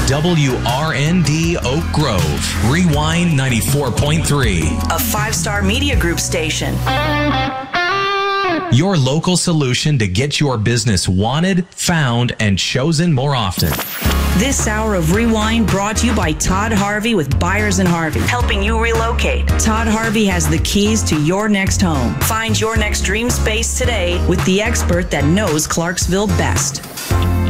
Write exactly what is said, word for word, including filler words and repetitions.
W R N D Oak Grove. Rewind ninety-four point three. A five-star media group station. Your local solution to get your business wanted, found, and chosen more often. This hour of Rewind brought to you by Todd Harvey with Byers and Harvey, helping you relocate. Todd Harvey has the keys to your next home. Find your next dream space today with the expert that knows Clarksville best.